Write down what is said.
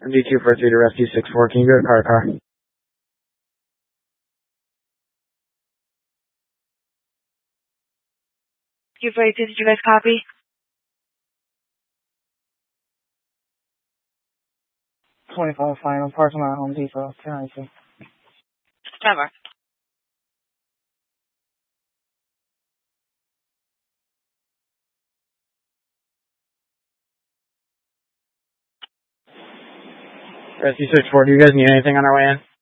MD243 to Rescue 64. Can you go to car? Did you guys copy? 25 final, parking lot, Home Depot, currency. Never. Rescue 64, do you guys need anything on our way in?